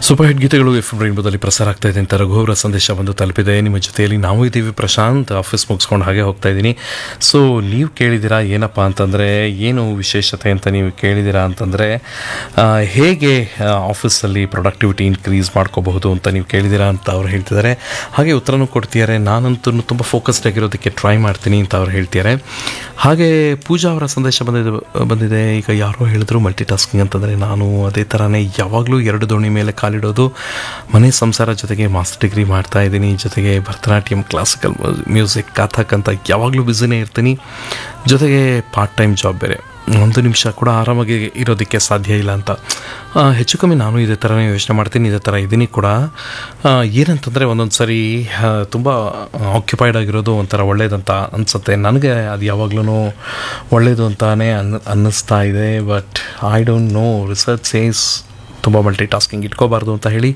Super hit ಗೀತೆಗಳು F ರೈನ್ಬೋದಲ್ಲಿ ಪ್ರಸಾರ ಆಗ್ತಾ ಇದೆ ಅಂತ ರಘುವರ ಸಂದೇಶ ಬಂದು ತಲುಪಿದೆ. ನಿಮ್ಮ ಜೊತೆಯಲ್ಲಿ ನಾವು ಇದ್ದೀವಿ ಪ್ರಶಾಂತ್, ಆಫೀಸ್ ಮುಗಿಸ್ಕೊಂಡು ಹಾಗೆ ಹೋಗ್ತಾ ಇದ್ದೀನಿ. ಸೊ ನೀವು ಕೇಳಿದ್ದೀರಾ ಏನಪ್ಪ ಅಂತಂದರೆ, ಏನು ವಿಶೇಷತೆ ಅಂತ ನೀವು ಕೇಳಿದ್ದೀರಾ ಅಂತಂದರೆ, ಹೇಗೆ ಆಫೀಸಲ್ಲಿ ಪ್ರೊಡಕ್ಟಿವಿಟಿ ಇನ್ಕ್ರೀಸ್ ಮಾಡ್ಕೋಬಹುದು ಅಂತ ನೀವು ಕೇಳಿದ್ದೀರಾ ಅಂತ ಅವ್ರು ಹೇಳ್ತಿದ್ದಾರೆ. ಹಾಗೆ ಉತ್ತರನೂ ಕೊಡ್ತಿದ್ದಾರೆ. ನಾನಂತೂ ತುಂಬ ಫೋಕಸ್ಡ್ ಆಗಿರೋದಕ್ಕೆ ಟ್ರೈ ಮಾಡ್ತೀನಿ ಅಂತ ಅವ್ರು ಹೇಳ್ತಿದ್ದಾರೆ. ಹಾಗೆ ಪೂಜಾ ಅವರ ಸಂದೇಶ ಬಂದಿದೆ. ಈಗ ಯಾರೋ ಹೇಳಿದ್ರು ಮಲ್ಟಿ ಟಾಸ್ಕಿಂಗ್ ಅಂತಂದರೆ, ನಾನು ಅದೇ ಥರನೇ ಯಾವಾಗಲೂ ಎರಡು ದೋಣಿ ಮೇಲೆ ಕಾಲಿಡೋದು. ಮನೆ ಸಂಸಾರ ಜೊತೆಗೆ ಮಾಸ್ಟರ್ ಡಿಗ್ರಿ ಮಾಡ್ತಾ ಇದ್ದೀನಿ, ಜೊತೆಗೆ ಭರತನಾಟ್ಯಂ, ಕ್ಲಾಸಿಕಲ್ ಮ್ಯೂಸಿಕ್, ಕಥಕ್ ಅಂತ ಯಾವಾಗಲೂ ಬ್ಯುಸಿನೇ ಇರ್ತೀನಿ. ಜೊತೆಗೆ ಪಾರ್ಟ್ ಟೈಮ್ ಜಾಬ್ ಬೇರೆ. ಒಂದು ನಿಮಿಷ ಕೂಡ ಆರಾಮಾಗಿ ಇರೋದಕ್ಕೆ ಸಾಧ್ಯ ಇಲ್ಲ ಅಂತ. ಹೆಚ್ಚು ಕಮ್ಮಿ ನಾನು ಇದೇ ಥರನೇ ಯೋಚನೆ ಮಾಡ್ತೀನಿ, ಇದೇ ಥರ ಇದ್ದೀನಿ ಕೂಡ. ಏನಂತಂದರೆ ಒಂದೊಂದು ಸರಿ ತುಂಬ ಆಕ್ಯುಪೈಡ್ ಆಗಿರೋದು ಒಂಥರ ಒಳ್ಳೇದಂತ ಅನಿಸುತ್ತೆ ನನಗೆ. ಅದು ಯಾವಾಗ್ಲೂ ಒಳ್ಳೆಯದು ಅಂತಾನೆ ಅನ್ನಿಸ್ತಾ ಇದೆ. But I don't know, research says ತುಂಬ ಮಲ್ಟಿ ಟಾಸ್ಕಿಂಗ್ ಇಟ್ಕೋಬಾರ್ದು ಅಂತ ಹೇಳಿ.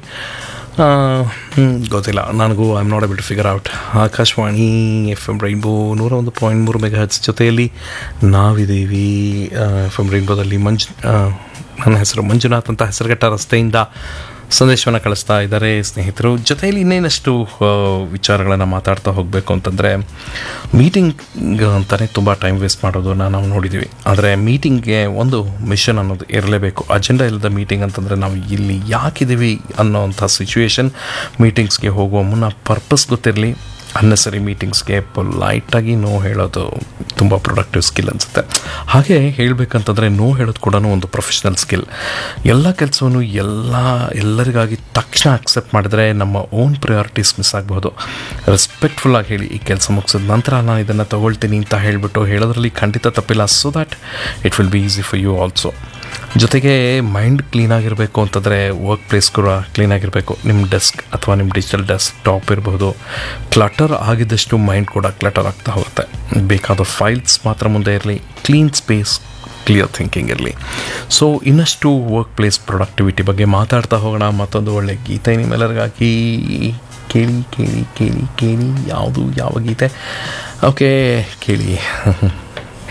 ಗೊತ್ತಿಲ್ಲ ನನಗೂ. I am not able to figure out. Akashvani F M rainbow 101.3 megahertz ಜೊತೆಯಲ್ಲಿ ನಾವಿದ್ದೀವಿ. ಎಫ್ ಎಮ್ ರೈನ್ಬೋದಲ್ಲಿ ನನ್ನ ಹೆಸರು ಮಂಜುನಾಥ್ ಅಂತ ಹೆಸರುಘಟ್ಟ ರಸ್ತೆಯಿಂದ ಸಂದೇಶವನ್ನು ಕಳಿಸ್ತಾ ಇದ್ದಾರೆ ಸ್ನೇಹಿತರು. ಜೊತೆಯಲ್ಲಿ ಇನ್ನೇನಷ್ಟು ವಿಚಾರಗಳನ್ನು ಮಾತಾಡ್ತಾ ಹೋಗಬೇಕು ಅಂತಂದರೆ, ಮೀಟಿಂಗ್ ಅಂತಲೇ ತುಂಬ ಟೈಮ್ ವೇಸ್ಟ್ ಮಾಡೋದನ್ನು ನಾವು ನೋಡಿದ್ದೀವಿ. ಆದರೆ ಮೀಟಿಂಗ್ಗೆ ಒಂದು ಮಿಷನ್ ಅನ್ನೋದು ಇರಲೇಬೇಕು. ಅಜೆಂಡಾ ಇಲ್ಲದ ಮೀಟಿಂಗ್ ಅಂತಂದರೆ ನಾವು ಇಲ್ಲಿ ಯಾಕಿದ್ದೀವಿ ಅನ್ನೋವಂಥ ಸಿಚುವೇಶನ್. ಮೀಟಿಂಗ್ಸ್ಗೆ ಹೋಗುವ ಮುನ್ನ ಪರ್ಪಸ್ ಗೊತ್ತಿರಲಿ. ಅನ್ನೆಸರಿ ಮೀಟಿಂಗ್ಸ್ಗೆ ಪೊಲೈಟಾಗಿ ನೋ ಹೇಳೋದು ತುಂಬ ಪ್ರೊಡಕ್ಟಿವ್ ಸ್ಕಿಲ್ ಅನಿಸುತ್ತೆ. ಹಾಗೆ ಹೇಳಬೇಕಂತಂದರೆ, ನೋ ಹೇಳೋದು ಕೂಡ ಒಂದು ಪ್ರೊಫೆಷ್ನಲ್ ಸ್ಕಿಲ್. ಎಲ್ಲ ಕೆಲಸವನ್ನು ಎಲ್ಲರಿಗಾಗಿ ತಕ್ಷಣ ಅಕ್ಸೆಪ್ಟ್ ಮಾಡಿದ್ರೆ ನಮ್ಮ ಓನ್ ಪ್ರಯಾರಿಟೀಸ್ ಮಿಸ್ ಆಗ್ಬೋದು. ರೆಸ್ಪೆಕ್ಟ್ಫುಲ್ಲಾಗಿ ಹೇಳಿ, ಈ ಕೆಲಸ ಮುಗಿಸಿದ ನಂತರ ನಾನು ಇದನ್ನು ತೊಗೊಳ್ತೀನಿ ಅಂತ ಹೇಳಿಬಿಟ್ಟು ಹೇಳೋದ್ರಲ್ಲಿ ಖಂಡಿತ ತಪ್ಪಿಲ್ಲ. So that it will be easy for you also. ಜೊತೆಗೆ ಮೈಂಡ್ ಕ್ಲೀನಾಗಿರಬೇಕು ಅಂತಂದರೆ ವರ್ಕ್ ಪ್ಲೇಸ್ ಕೂಡ ಕ್ಲೀನಾಗಿರಬೇಕು. ನಿಮ್ಮ ಡೆಸ್ಕ್ ಅಥವಾ ನಿಮ್ಮ ಡಿಜಿಟಲ್ ಡೆಸ್ಕ್ ಟಾಪ್ ಇರಬಹುದು. ಕ್ಲಟರ್ ಆಗಿದ್ದಷ್ಟು ಮೈಂಡ್ ಕೂಡ ಕ್ಲಟರ್ ಆಗ್ತಾ ಹೋಗುತ್ತೆ. ಬೇಕಾದ ಫೈಲ್ಸ್ ಮಾತ್ರ ಮುಂದೆ ಇರಲಿ. ಕ್ಲೀನ್ ಸ್ಪೇಸ್, ಕ್ಲಿಯರ್ ಥಿಂಕಿಂಗ್ ಇರಲಿ. ಸೊ ಇನ್ನಷ್ಟು ವರ್ಕ್ ಪ್ಲೇಸ್ ಪ್ರೊಡಕ್ಟಿವಿಟಿ ಬಗ್ಗೆ ಮಾತಾಡ್ತಾ ಹೋಗೋಣ. ಮತ್ತೊಂದು ಒಳ್ಳೆ ಗೀತೆ ನಿಮ್ಮೆಲ್ಲರಿಗಾಗಿ. ಕೇಳಿ ಯಾವ ಗೀತೆ? ಓಕೆ, ಕೇಳಿ.